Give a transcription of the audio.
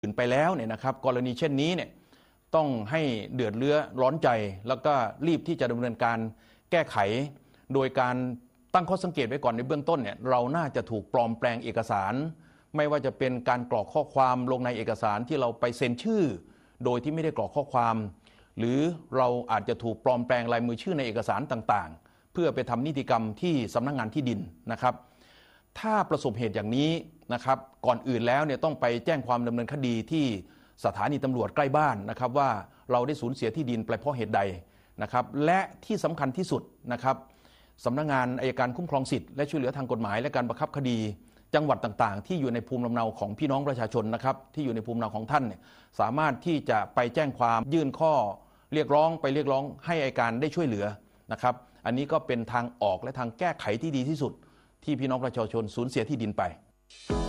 อื่นไปแล้วเนี่ยนะครับกรณีเช่นนี้เนี่ยต้องให้เดือดเรื้อร้อนใจแล้วก็รีบที่จะดำเนินการแก้ไขโดยการตั้งข้อสังเกตไว้ก่อนในเบื้องต้นเนี่ยเราน่าจะถูกปลอมแปลงเอกสารไม่ว่าจะเป็นการกรอกข้อความลงในเอกสารที่เราไปเซ็นชื่อโดยที่ไม่ได้กรอกข้อความหรือเราอาจจะถูกปลอมแปลงลายมือชื่อในเอกสารต่างๆเพื่อไปทำนิติกรรมที่สำนักงานที่ดินนะครับถ้าประสบเหตุอย่างนี้นะครับก่อนอื่นแล้วเนี่ยต้องไปแจ้งความดำเนินคดีที่สถานีตำรวจใกล้บ้านนะครับว่าเราได้สูญเสียที่ดินไปเพราะเหตุใดนะครับและที่สำคัญที่สุดนะครับสำนักงานอัยการคุ้มครองสิทธิและช่วยเหลือทางกฎหมายและการบังคับคดีจังหวัดต่างๆที่อยู่ในภูมิลำเนาของพี่น้องประชาชนนะครับที่อยู่ในภูมิลำเนาของท่านเนี่ยสามารถที่จะไปแจ้งความยื่นข้อเรียกร้องให้อัยการได้ช่วยเหลือนะครับอันนี้ก็เป็นทางออกและทางแก้ไขที่ดีที่สุดที่พี่น้องประชาชนสูญเสียที่ดินไป